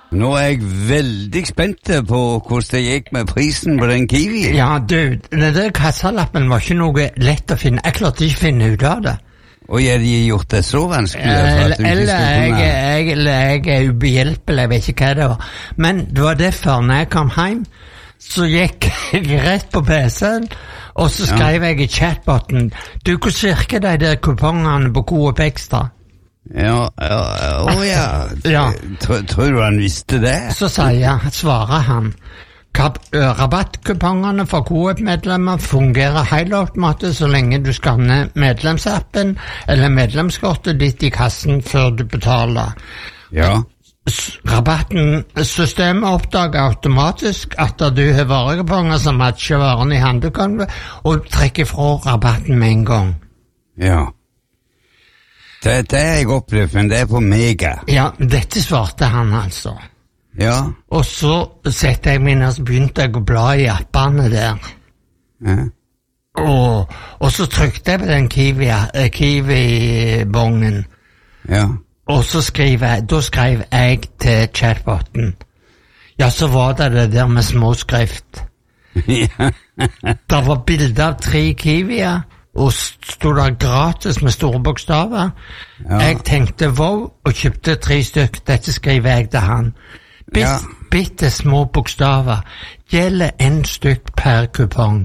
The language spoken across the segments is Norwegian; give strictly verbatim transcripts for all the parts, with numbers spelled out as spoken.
Nå er jeg veldig spent på hvordan det gikk med prisen på den Kiwi. Ja, du, den der kassalappen var ikke noe lett å finne. Jeg klarte ikke å finne ut av det. Og jeg har gjort det så vanskelig? Eller, eller jeg, jeg, jeg er ubehjelpelig, jeg vet ikke hva det var. Men det var derfor, når jeg kom hjem, så gikk jeg rett på P C-en, og så skrev ja. jeg i chatboten, du, hvordan virker de der kupongene på Coop Extra? Ja, ja, å ja. ja. Tror, tror du han visste det? Så sier jeg, svarer han, rabattkupongene for Coop-medlemmer fungerer helt automatisk så lenge du skanner medlemsappen eller medlemskortet ditt i kassen før du betaler. Ja. Rabatten, systemet oppdager automatisk at du har varekuponger som matcher varene i handlekonto, og trekker fra rabatten med en gang. Ja. Det, det har jeg opplevd, men det er på Mega. Ja, dette svarte han altså. Ja. Og så sette jeg min, og så begynte jeg å bla i appene der. Ja. Og, og så trykte jeg på den Kiwi, eh, Kiwi-bongen. Ja. Og så skrev jeg, da skrev jeg til chatboten. Ja, så var det det der med småskrift. Ja. Det var bilder av tre Kiwier, og stod der gratis med store bokstaver. Ja. Jeg tenkte wow, og kjøpte tre stykker. Dette skriver jeg til han. Bitt, ja. Bitte små bokstaver. Gjelder en stykk per kupong.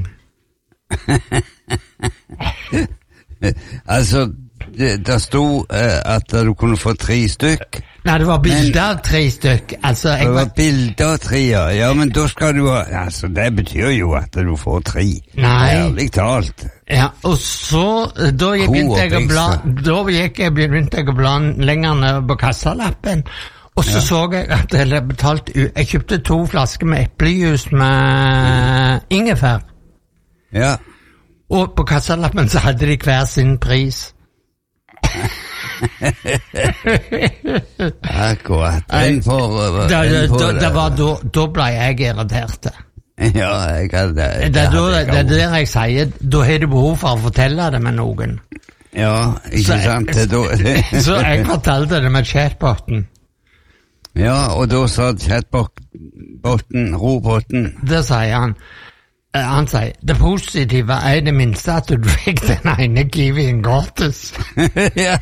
Altså, det, det stod uh, at du kunne få tre stykk. Nei, det var bilder av tre stykk. Altså, jeg det var bilder av tre, ja. Ja, men da skal du ha... Altså, det betyr jo at du får tre. Nei. Ærlig talt. Ja, og så, da jeg begynte jeg å bla, da gikk jeg begynte jeg å bla lenger ned på kassalappen, og så ja. så jeg at jeg hadde betalt, jeg kjøpte to flasker med eplejus med ingefær. Ja. Og på kassalappen så hadde de hver sin pris. Akkurat. En for, uh, da, en for, da, da, var, da, da ble jeg irritert. Ja, jeg hadde det. Det, det, det, det er der jeg sier, da har du behov for å fortelle det med noen. Ja, ikke så, sant? Det, så jeg fortalte det med chatboten. Ja, og da sa chatboten, roboten. Det sier han. Han sier, det positive er det minste at du fikk den ene Kiwien gratis. Ja,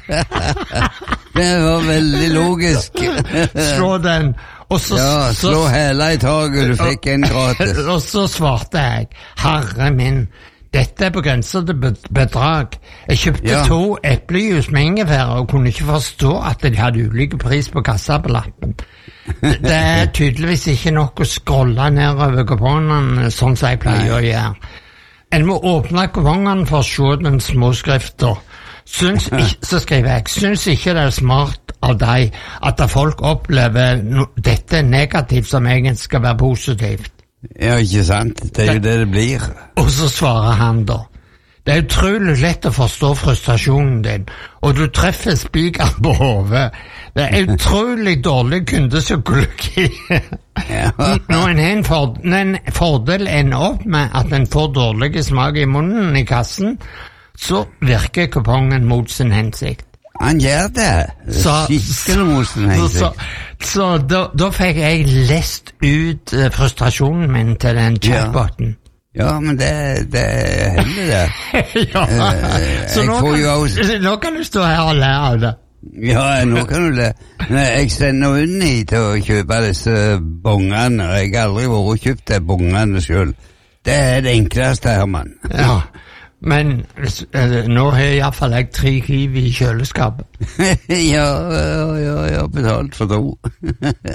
det var veldig logisk. Slå den. Og så, ja, slå så, hele i taget, du fikk en gratis. Og så svarte jeg, herre min, dette er på grenser til bedrag. Jeg kjøpte ja. to eplejus med ingefær og kunne ikke forstå at de hadde ulike pris på kassabelappen. Det er tydeligvis ikke nok å scrolle nedover kupongene sånn som jeg pleier å gjøre. En må åpne kupongene for å se den småskriften. Syns ikke, så skriver jeg, syns ikke det er smart av deg at folk opplever no, dette negativt som egentlig skal være positivt. Ja, ikke sant? Det er jo det det blir. Og så svarer han da, det er utrolig lett å forstå frustrasjonen din, og du treffer spikeren på hodet. Det er utrolig dårlig kundepsykologi. Ja. Når en har en, for, en fordel ender opp med at en får dårlig smak i munnen i kassen, så virker kupongen mot sin hensikt. Han gjør det. Skikkelig mot sin hensikt. Så, så, så da, da fikk jeg lest ut uh, frustrasjonen min til den chatboten. Ja. Ja, men det, det er heldig det. Ja, uh, så nå kan, også... nå kan du stå her og lære av det. Ja, nå kan du det. Jeg sender Unni til å kjøpe disse bongene. Jeg har aldri vært og kjøpt de bongene selv. Det er det enkleste, Herman. Ja, men uh, nå har i hvert fall jeg tre Kiwi i kjøleskapet. Ja, ja, ja, jeg har betalt for to.